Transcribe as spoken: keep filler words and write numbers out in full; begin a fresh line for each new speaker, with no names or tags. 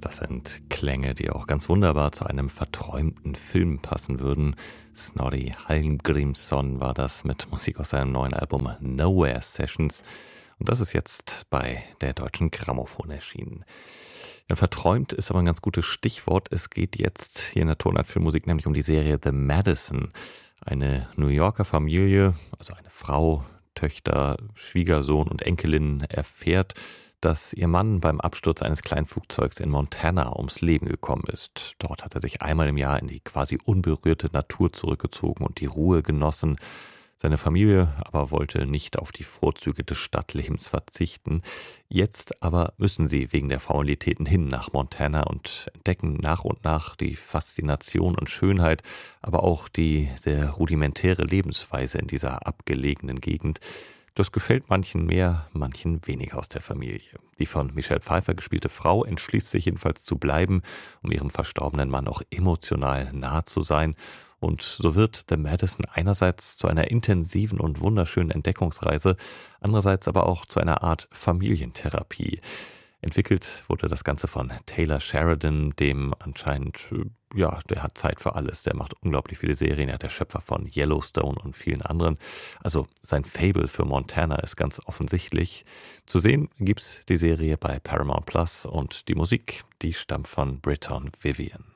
Das sind Klänge, die auch ganz wunderbar zu einem verträumten Film passen würden. Snorri Hallgrímsson war das mit Musik aus seinem neuen Album Nowhere Sessions. Und das ist jetzt bei der Deutschen Grammophon erschienen. Ja, verträumt ist aber ein ganz gutes Stichwort. Es geht jetzt hier in der Tonart Filmmusik nämlich um die Serie The Madison. Eine New Yorker Familie, also eine Frau, Töchter, Schwiegersohn und Enkelin erfährt, dass ihr Mann beim Absturz eines kleinen Flugzeugs in Montana ums Leben gekommen ist. Dort hat er sich einmal im Jahr in die quasi unberührte Natur zurückgezogen und die Ruhe genossen. Seine Familie aber wollte nicht auf die Vorzüge des Stadtlebens verzichten. Jetzt aber müssen sie wegen der Formalitäten hin nach Montana und entdecken nach und nach die Faszination und Schönheit, aber auch die sehr rudimentäre Lebensweise in dieser abgelegenen Gegend. Das gefällt manchen mehr, manchen weniger aus der Familie. Die von Michelle Pfeiffer gespielte Frau entschließt sich jedenfalls zu bleiben, um ihrem verstorbenen Mann auch emotional nahe zu sein. Und so wird The Madison einerseits zu einer intensiven und wunderschönen Entdeckungsreise, andererseits aber auch zu einer Art Familientherapie. Entwickelt wurde das Ganze von Taylor Sheridan, dem anscheinend, ja, der hat Zeit für alles. Der macht unglaublich viele Serien, er ist der Schöpfer von Yellowstone und vielen anderen. Also sein Faible für Montana ist ganz offensichtlich. Zu sehen gibt's die Serie bei Paramount Plus und die Musik, die stammt von Britton Vivian.